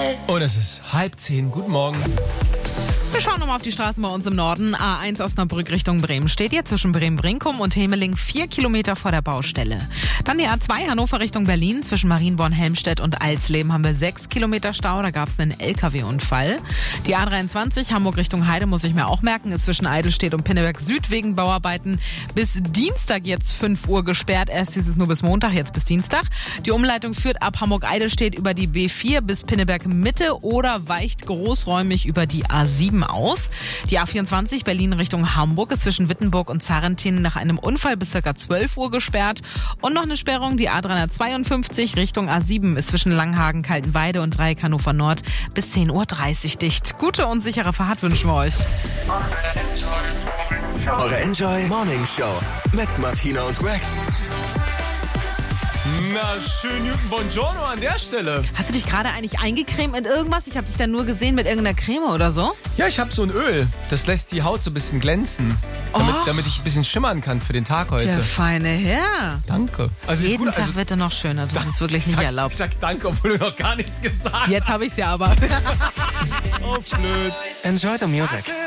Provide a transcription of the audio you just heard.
Und es ist 9:30. Guten Morgen. Wir schauen nochmal auf die Straßen bei uns im Norden. A1 Osnabrück Richtung Bremen steht jetzt zwischen Bremen-Brinkum und Hemeling 4 Kilometer vor der Baustelle. Dann die A2 Hannover Richtung Berlin. Zwischen Marienborn-Helmstedt und Alsleben haben wir 6 Kilometer Stau. Da gab es einen LKW-Unfall. Die A23 Hamburg Richtung Heide, muss ich mir auch merken, ist zwischen Eidelstedt und Pinneberg Süd wegen Bauarbeiten bis Dienstag jetzt 5 Uhr gesperrt. Erst hieß es nur bis Montag, jetzt bis Dienstag. Die Umleitung führt ab Hamburg-Eidelstedt über die B4 bis Pinneberg Mitte oder weicht großräumig über die A7 aus. Die A24 Berlin Richtung Hamburg ist zwischen Wittenburg und Zarrentin nach einem Unfall bis ca. 12 Uhr gesperrt. Und noch eine Sperrung, die A352 Richtung A7 ist zwischen Langhagen, Kaltenweide und Dreieck Hannover Nord bis 10:30 Uhr dicht. Gute und sichere Fahrt wünschen wir euch. Eure Enjoy Morning Show mit Martina und Greg. Na, schön guten Buongiorno an der Stelle. Hast du dich gerade eigentlich eingecremt mit irgendwas? Ich habe dich da nur gesehen mit irgendeiner Creme oder so. Ja, ich habe so ein Öl. Das lässt die Haut so ein bisschen glänzen. Damit ich ein bisschen schimmern kann für den Tag heute. Der feine Herr. Danke. Also Jeden Tag wird er noch schöner. Das ist wirklich nicht erlaubt. Ich sag danke, obwohl du noch gar nichts gesagt hast. Jetzt habe ich es ja aber. Oh, blöd. Enjoy the music.